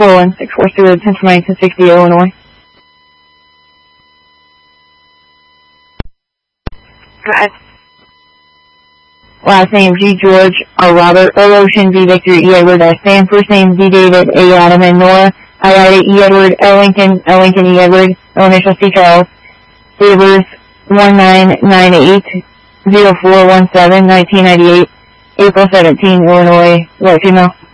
41640, 10/20/60, Illinois. Hi. Last name G. George, R. Robert, O. Ocean, V. Victor, E. Edward, S. Sam. First name D. David, A. Adam, and Nora, I. Ida, E. Edward, L. Lincoln, L. Lincoln, E. Edward, O. Initial C. Charles. Date of birth 1998-04-17-1998, April 17, Illinois, white female.